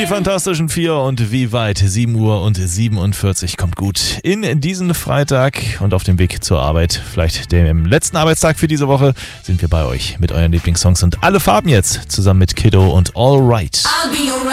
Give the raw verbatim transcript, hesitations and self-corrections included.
Die Fantastischen Vier und wie weit? sieben Uhr und siebenundvierzig kommt gut in diesen Freitag und auf dem Weg zur Arbeit, vielleicht dem letzten Arbeitstag für diese Woche, sind wir bei euch mit euren Lieblingssongs und alle Farben jetzt zusammen mit Kiddo und All Right.